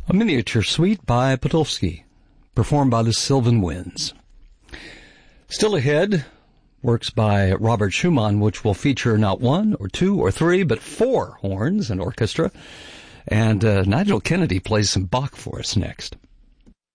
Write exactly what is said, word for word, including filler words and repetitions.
A miniature suite by Podolsky, performed by the Sylvan Winds. Still ahead, works by Robert Schumann, which will feature not one or two or three, but four horns and orchestra. And uh, Nigel Kennedy plays some Bach for us next.